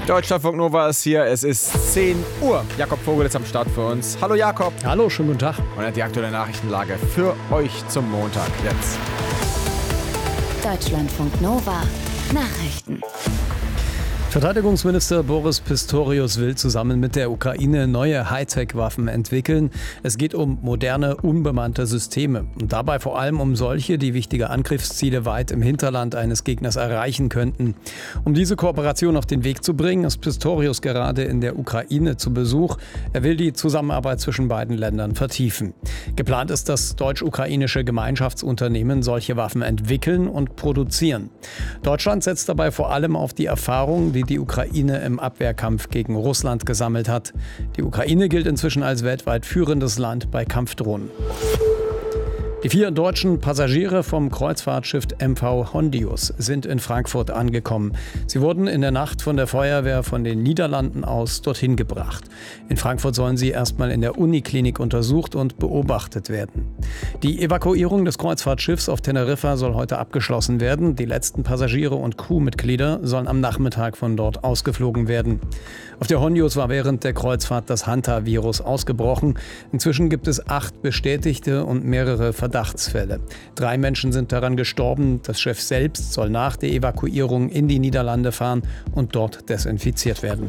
Deutschlandfunk Nova ist hier, es ist 10 Uhr. Jakob Vogel ist am Start für uns. Hallo Jakob. Hallo, schönen guten Tag. Und die aktuelle Nachrichtenlage für euch zum Montag jetzt. Deutschlandfunk Nova Nachrichten. Verteidigungsminister Boris Pistorius will zusammen mit der Ukraine neue Hightech-Waffen entwickeln. Es geht um moderne, unbemannte Systeme und dabei vor allem um solche, die wichtige Angriffsziele weit im Hinterland eines Gegners erreichen könnten. Um diese Kooperation auf den Weg zu bringen, ist Pistorius gerade in der Ukraine zu Besuch. Er will die Zusammenarbeit zwischen beiden Ländern vertiefen. Geplant ist, dass deutsch-ukrainische Gemeinschaftsunternehmen solche Waffen entwickeln und produzieren. Deutschland setzt dabei vor allem auf die Erfahrung, die die Ukraine im Abwehrkampf gegen Russland gesammelt hat. Die Ukraine gilt inzwischen als weltweit führendes Land bei Kampfdrohnen. Die 4 deutschen Passagiere vom Kreuzfahrtschiff MV Hondius sind in Frankfurt angekommen. Sie wurden in der Nacht von der Feuerwehr von den Niederlanden aus dorthin gebracht. In Frankfurt sollen sie erstmal in der Uniklinik untersucht und beobachtet werden. Die Evakuierung des Kreuzfahrtschiffs auf Teneriffa soll heute abgeschlossen werden. Die letzten Passagiere und Crewmitglieder sollen am Nachmittag von dort ausgeflogen werden. Auf der Hondius war während der Kreuzfahrt das Hantavirus ausgebrochen. Inzwischen gibt es 8 bestätigte und mehrere Verdachtsfälle. 3 Menschen sind daran gestorben. Das Schiff selbst soll nach der Evakuierung in die Niederlande fahren und dort desinfiziert werden.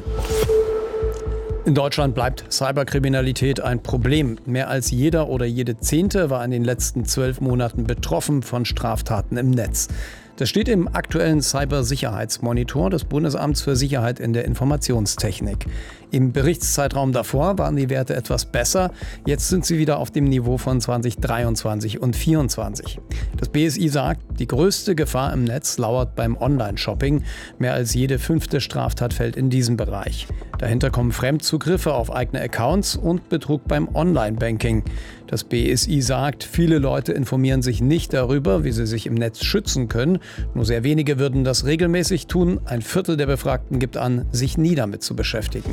In Deutschland bleibt Cyberkriminalität ein Problem. Mehr als jeder oder jede 10. war in den letzten 12 Monaten betroffen von Straftaten im Netz. Das steht im aktuellen Cybersicherheitsmonitor des Bundesamts für Sicherheit in der Informationstechnik. Im Berichtszeitraum davor waren die Werte etwas besser. Jetzt sind sie wieder auf dem Niveau von 2023 und 2024. Das BSI sagt, die größte Gefahr im Netz lauert beim Online-Shopping. Mehr als jede 5. Straftat fällt in diesem Bereich. Dahinter kommen Fremdzugriffe auf eigene Accounts und Betrug beim Online-Banking. Das BSI sagt, viele Leute informieren sich nicht darüber, wie sie sich im Netz schützen können. Nur sehr wenige würden das regelmäßig tun. Ein Viertel der Befragten gibt an, sich nie damit zu beschäftigen.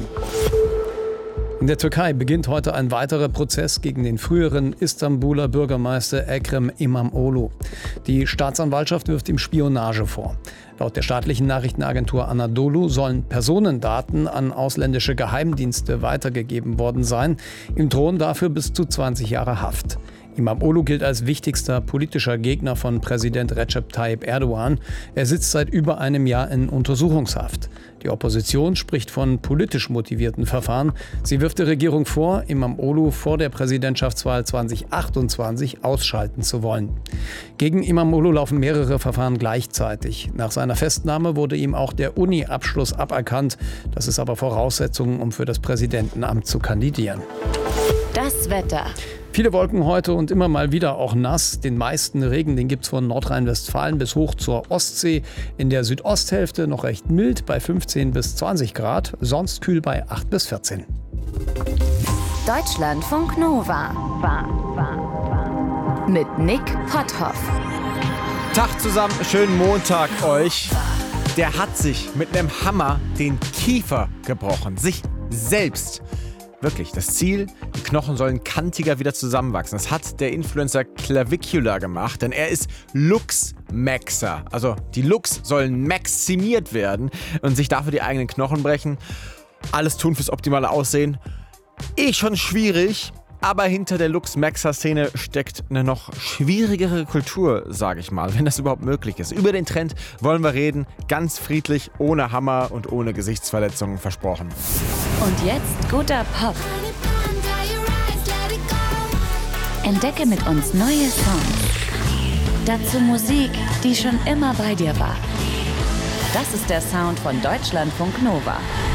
In der Türkei beginnt heute ein weiterer Prozess gegen den früheren Istanbuler Bürgermeister Ekrem İmamoğlu. Die Staatsanwaltschaft wirft ihm Spionage vor. Laut der staatlichen Nachrichtenagentur Anadolu sollen Personendaten an ausländische Geheimdienste weitergegeben worden sein. Ihm drohen dafür bis zu 20 Jahre Haft. İmamoğlu gilt als wichtigster politischer Gegner von Präsident Recep Tayyip Erdogan. Er sitzt seit über einem Jahr in Untersuchungshaft. Die Opposition spricht von politisch motivierten Verfahren. Sie wirft der Regierung vor, İmamoğlu vor der Präsidentschaftswahl 2028 ausschalten zu wollen. Gegen İmamoğlu laufen mehrere Verfahren gleichzeitig. Nach seiner Festnahme wurde ihm auch der Uni-Abschluss aberkannt. Das ist aber Voraussetzung, um für das Präsidentenamt zu kandidieren. Das Wetter. Viele Wolken heute und immer mal wieder auch nass. Den meisten Regen, den gibt es von Nordrhein-Westfalen bis hoch zur Ostsee. In der Südosthälfte noch recht mild bei 15 bis 20 Grad, sonst kühl bei 8 bis 14. Deutschlandfunk Nova. Mit Nick Potthoff. Tag zusammen, schönen Montag euch. Der hat sich mit einem Hammer den Kiefer gebrochen. Sich selbst. Wirklich, das Ziel, die Knochen sollen kantiger wieder zusammenwachsen. Das hat der Influencer Clavicula gemacht, denn er ist Lux-Maxer. Also die Lux sollen maximiert werden und sich dafür die eigenen Knochen brechen. Alles tun fürs optimale Aussehen. Schon schwierig, aber hinter der Lux-Maxer-Szene steckt eine noch schwierigere Kultur, sage ich mal, wenn das überhaupt möglich ist. Über den Trend wollen wir reden, ganz friedlich, ohne Hammer und ohne Gesichtsverletzungen, versprochen. Und jetzt guter Pop. Entdecke mit uns neue Songs. Dazu Musik, die schon immer bei dir war. Das ist der Sound von Deutschlandfunk Nova.